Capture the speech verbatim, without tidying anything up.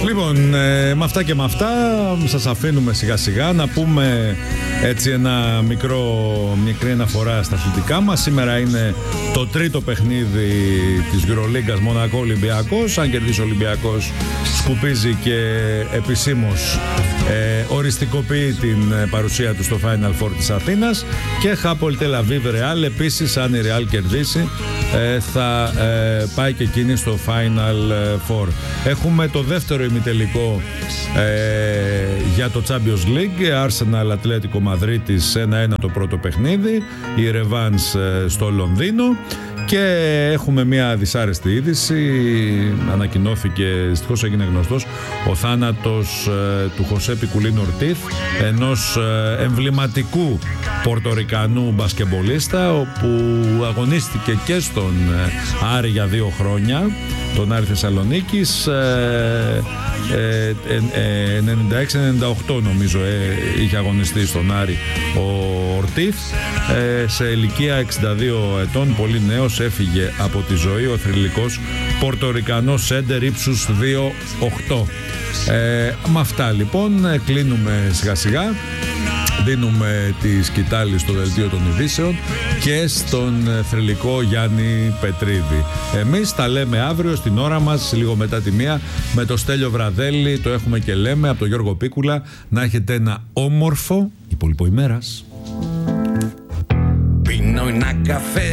Λοιπόν, ε, με αυτά και με αυτά σας αφήνουμε σιγά σιγά να πούμε έτσι ένα μικρό, μικρή αναφορά στα αθλητικά μας. Σήμερα είναι το τρίτο παιχνίδι της Euroligas, Μονακό Ολυμπιακός. Αν κερδίσει ο Ολυμπιακός, σκουπίζει και επισήμως ε, οριστικοποιεί την παρουσία του στο Final Four της Αθήνας. Και Χάπολ Τελ Αβίβ Ρεάλ, επίσης αν η Ρεάλ κερδίσει ε, θα ε, πάει και εκείνη στο Final Four. Έχουμε το δεύτερο ημιτελικό ε, για το Champions League, Arsenal Ατλέτικο Μαδρίτης ένα ένα το πρώτο παιχνίδι, η Revans ε, στο Λονδίνο. Και έχουμε μια δυσάρεστη είδηση. Ανακοινώθηκε, δυστυχώς έγινε γνωστός ο θάνατος ε, του Χωσέ Πικουλίν Ορτίθ, ενός ε, εμβληματικού Πορτορικανού μπασκεμπολίστα, όπου αγωνίστηκε και στον ε, Άρη για δύο χρόνια, τον Άρη Θεσσαλονίκης, ε, ε, ε, ενενήντα έξι ενενήντα οκτώ νομίζω ε, είχε αγωνιστεί στον Άρη ο Ορτίθ. Ε, σε ηλικία εξήντα δύο ετών, πολύ νέος, έφυγε από τη ζωή ο θρυλικός Πορτορικανός σέντερ ύψους δύο οκτώ. Ε, με αυτά λοιπόν κλείνουμε σιγά σιγά. Δίνουμε τη σκητάλη στο δελτίο των ειδήσεων και στον θρυλικό Γιάννη Πετρίδη. Εμείς τα λέμε αύριο στην ώρα μας, λίγο μετά τη μία, με το Στέλιο Βραδέλη. Το έχουμε και λέμε από τον Γιώργο Πίκουλα. Να έχετε ένα όμορφο υπόλοιπο ημέρας. Πίνω ένα καφέ